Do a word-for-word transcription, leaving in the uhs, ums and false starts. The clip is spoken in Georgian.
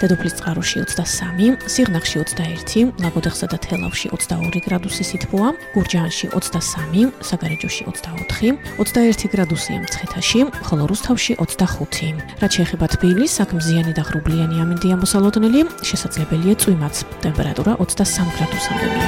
დედოფლის წყაროში ოცდასამი, სიღნაღში ოცდაერთი, ლაგოდეხსა და თელავში ოცდაორი გრადუსი სითბოა, გურჯაანში ოცდასამი, საგარეჯოში ოცდაოთხი, ოცდაერთი გრადუსია მცხეთაში, ხოლო რუსთავში ოცდახუთი. რაც შეეხება თბილისს, აქ მზიანი და ღრუბლიანი ამინდია მოსალოდნელი, შესაძლებელია წვიმაც. ტემპერატურა ოცდასამ გრადუსამდე.